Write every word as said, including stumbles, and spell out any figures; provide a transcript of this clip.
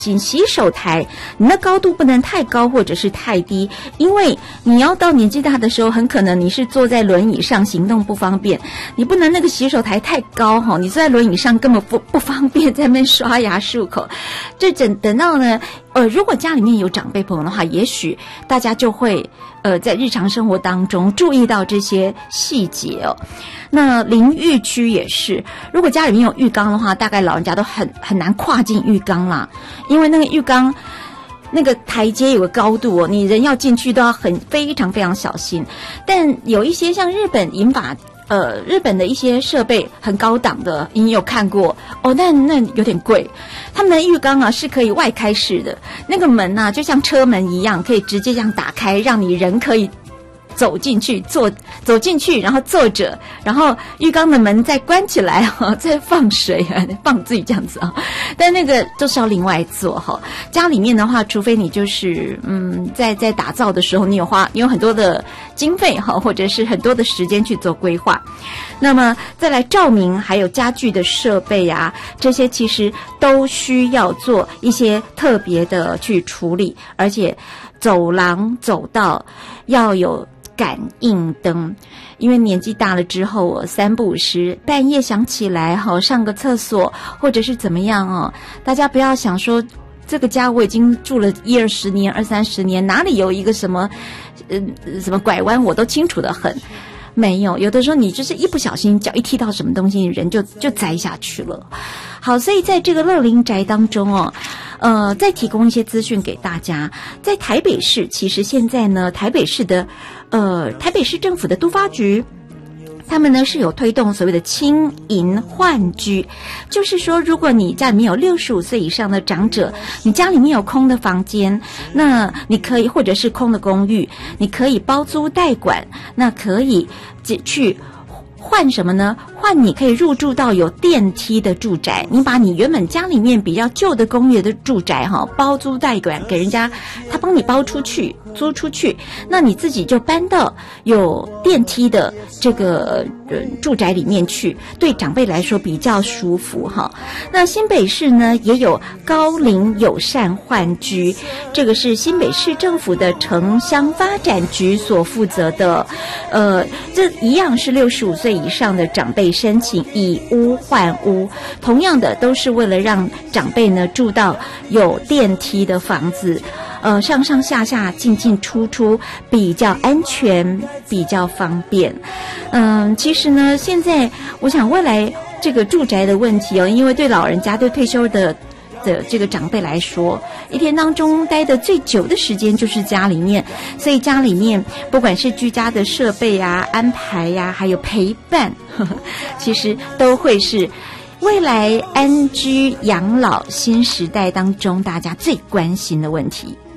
洗手台你的高度不能太高或者是太低，因为你要到年纪大的时候，很可能你是坐在轮椅上行动不方便，你不能那个洗手台太高哈，你坐在轮椅上根本不不方便在那边刷牙漱口。这等等到呢呃，如果家里面有长辈朋友的话，也许大家就会呃在日常生活当中注意到这些细节哦。那淋浴区也是，如果家里面有浴缸的话，大概老人家都很很难跨进浴缸啦，因为那个浴缸那个台阶有个高度哦，你人要进去都要很非常非常小心。但有一些像日本银发呃，日本的一些设备很高档的，你有看过哦？那那有点贵。他们的浴缸啊是可以外开式的，那个门啊就像车门一样，可以直接这样打开，让你人可以走进去，坐走进去，然后坐着，然后浴缸的门再关起来哈，再放水啊，放自己这样子啊。但那个都是要另外做哈。家里面的话，除非你就是嗯，在在打造的时候，你有花，你有很多的经费哈，或者是很多的时间去做规划。那么再来照明，还有家具的设备啊，这些其实都需要做一些特别的去处理，而且走廊走道要有感应灯，因为年纪大了之后哦，三不五时半夜想起来哈，上个厕所或者是怎么样哦，大家不要想说这个家我已经住了一二十年、二三十年，哪里有一个什么呃什么拐弯我都清楚得很。没有，有的时候你就是一不小心脚一踢到什么东西，人就就栽下去了。好，所以在这个乐龄宅当中哦，呃，再提供一些资讯给大家。在台北市，其实现在呢，台北市的呃台北市政府的都发局，他们呢是有推动所谓的青银换居，就是说如果你家里面有六十五岁以上的长者，你家里面有空的房间，那你可以，或者是空的公寓，你可以包租代管，那可以去换什么呢？换你可以入住到有电梯的住宅，你把你原本家里面比较旧的公寓的住宅哈，包租代管给人家，他帮你包出去租出去，那你自己就搬到有电梯的这个呃住宅里面去，对长辈来说比较舒服哈。那新北市呢也有高龄友善换居，这个是新北市政府的城乡发展局所负责的，呃，这一样是六十五岁以上的长辈申请以屋换屋，同样的都是为了让长辈呢住到有电梯的房子，呃，上上下下进进出出比较安全，比较方便。嗯，其实呢，现在我想未来这个住宅的问题哦，因为对老人家、对退休的的这个长辈来说，一天当中待的最久的时间就是家里面，所以家里面不管是居家的设备啊、安排呀、啊，还有陪伴，呵呵，其实都会是未来安居养老新时代当中大家最关心的问题。